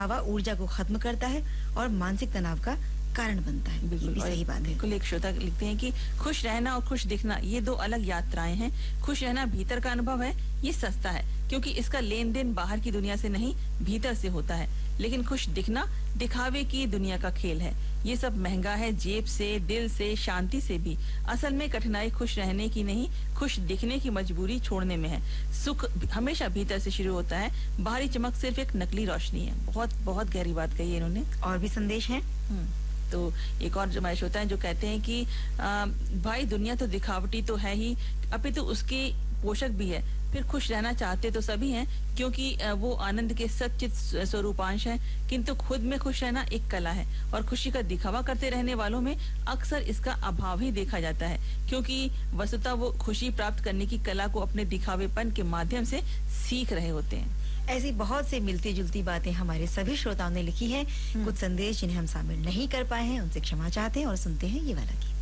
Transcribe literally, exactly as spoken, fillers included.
हवा ऊर्जा को खत्म करता है और मानसिक तनाव का कारण बनता है। बिल्कुल सही बात है। बिल्कुल, एक श्रोता लिखते हैं कि खुश रहना और खुश दिखना ये दो अलग यात्राएं हैं। खुश रहना भीतर का अनुभव है, ये सस्ता है क्योंकि इसका लेन देन बाहर की दुनिया से नहीं भीतर से होता है। लेकिन खुश दिखना दिखावे की दुनिया का खेल है, ये सब महंगा है, जेब से, दिल से, शांति से भी। असल में कठिनाई खुश रहने की नहीं, खुश दिखने की मजबूरी छोड़ने में है। सुख हमेशा भीतर से शुरू होता है, बाहरी चमक सिर्फ एक नकली रोशनी है। बहुत बहुत गहरी बात कही है इन्होंने। और भी संदेश है। तो एक और जो होता है जो कहते हैं कि आ, भाई दुनिया तो दिखावटी तो है ही, अपितु तो उसकी पोषक भी है। फिर खुश रहना चाहते तो सभी हैं क्योंकि वो आनंद के सच्चित स्वरूपांश हैं, किंतु खुद में खुश रहना एक कला है और खुशी का दिखावा करते रहने वालों में अक्सर इसका अभाव ही देखा जाता है, क्योंकि वस्तुतः वो खुशी प्राप्त करने की कला को अपने दिखावेपन के माध्यम से सीख रहे होते हैं। ऐसी बहुत से मिलती जुलती बातें हमारे सभी श्रोताओं ने लिखी हैं। कुछ संदेश जिन्हें हम शामिल नहीं कर पाए हैं उनसे क्षमा चाहते हैं और सुनते हैं ये वाला गीत।